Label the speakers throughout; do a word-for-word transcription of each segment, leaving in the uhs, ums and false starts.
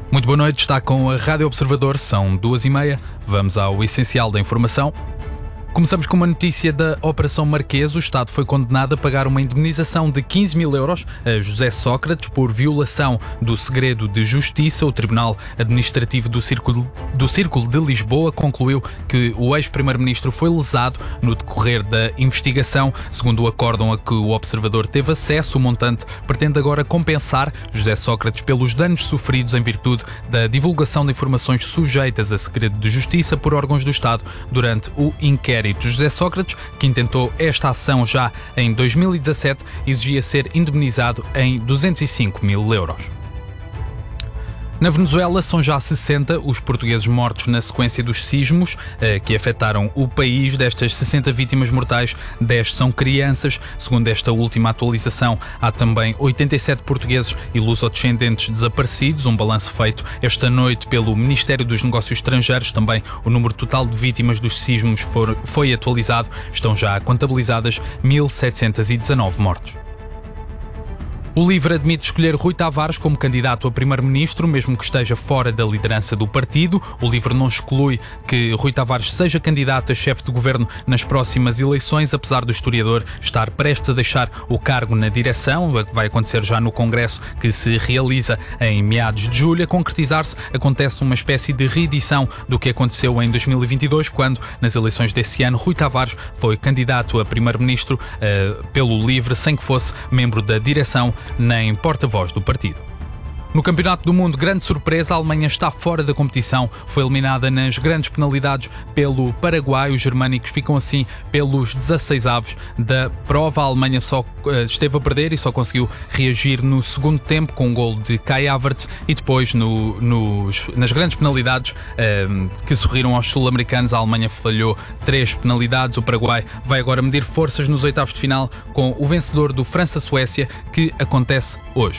Speaker 1: Muito boa noite, está com a Rádio Observador, são duas e meia, vamos ao essencial da informação. Começamos com uma notícia da Operação Marquês. O Estado foi condenado a pagar uma indemnização de quinze mil euros a José Sócrates por violação do segredo de justiça. O Tribunal Administrativo do Círculo, do Círculo de Lisboa concluiu que o ex-primeiro-ministro foi lesado no decorrer da investigação. Segundo o acórdão a que o Observador teve acesso, o montante pretende agora compensar José Sócrates pelos danos sofridos em virtude da divulgação de informações sujeitas a segredo de justiça por órgãos do Estado durante o inquérito. José Sócrates, que intentou esta ação já em dois mil e dezassete, exigia ser indemnizado em duzentos e cinco mil euros. Na Venezuela são já sessenta os portugueses mortos na sequência dos sismos eh, que afetaram o país. Destas sessenta vítimas mortais, dez são crianças. Segundo esta última atualização, há também oitenta e sete portugueses e lusodescendentes desaparecidos, um balanço feito esta noite pelo Ministério dos Negócios Estrangeiros. Também o número total de vítimas dos sismos for, foi atualizado. Estão já contabilizadas mil setecentos e dezanove mortos. O LIVRE admite escolher Rui Tavares como candidato a primeiro-ministro, mesmo que esteja fora da liderança do partido. O LIVRE não exclui que Rui Tavares seja candidato a chefe de governo nas próximas eleições, apesar do historiador estar prestes a deixar o cargo na direção, o que vai acontecer já no Congresso, que se realiza em meados de julho. A concretizar-se, acontece uma espécie de reedição do que aconteceu em dois mil e vinte e dois, quando, nas eleições desse ano, Rui Tavares foi candidato a primeiro-ministro uh, pelo LIVRE, sem que fosse membro da direção nem porta-voz do partido. No Campeonato do Mundo, grande surpresa, a Alemanha está fora da competição. Foi eliminada nas grandes penalidades pelo Paraguai. Os germânicos ficam assim pelos dezasseis avos da prova. A Alemanha só uh, esteve a perder e só conseguiu reagir no segundo tempo com um gol de Kai Havertz, e depois no, nos, nas grandes penalidades uh, que sorriram aos sul-americanos, a Alemanha falhou três penalidades. O Paraguai vai agora medir forças nos oitavos de final com o vencedor do França-Suécia, que acontece hoje.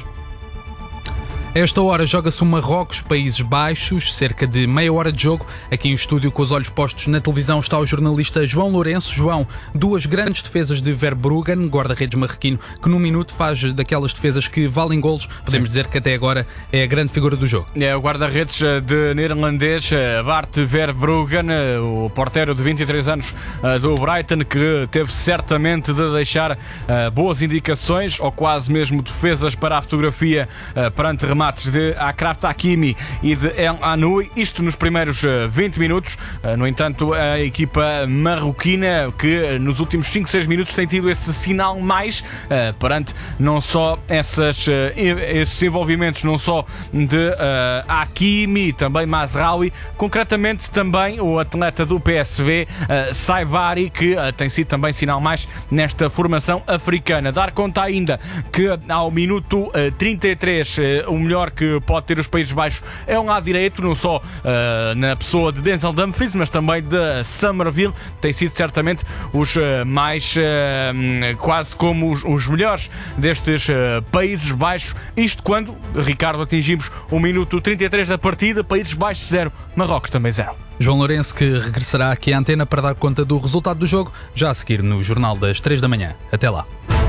Speaker 1: A esta hora joga-se o Marrocos, Países Baixos, cerca de meia hora de jogo. Aqui em estúdio, com os olhos postos na televisão, está o jornalista João Lourenço. João, duas grandes defesas de Verbruggen, guarda-redes marroquino, que num minuto faz daquelas defesas que valem golos. Podemos dizer que até agora é a grande figura do jogo.
Speaker 2: É o guarda-redes de neerlandês Bart Verbruggen, o porteiro de vinte e três anos do Brighton, que teve certamente de deixar boas indicações, ou quase mesmo defesas para a fotografia perante remates de Achraf Hakimi e de El Anoui, isto nos primeiros vinte minutos. No entanto, a equipa marroquina, que nos últimos cinco, seis minutos tem tido esse sinal mais uh, perante não só essas, uh, esses envolvimentos, não só de uh, Hakimi, também Mazraoui, concretamente também o atleta do P S V, uh, Saibari, que uh, tem sido também sinal mais nesta formação africana. Dar conta ainda que ao minuto uh, trinta e três, uh, o melhor que pode ter os Países Baixos é um lado direito, não só uh, na pessoa de Denzel Dumfries, mas também de Somerville. Tem sido certamente os uh, mais uh, quase como os, os melhores destes uh, Países Baixos. Isto quando, Ricardo, atingimos o minuto trinta e três da partida. Países Baixos zero, Marrocos também zero.
Speaker 1: João Lourenço, que regressará aqui à antena para dar conta do resultado do jogo, já a seguir no Jornal das três da manhã. Até lá.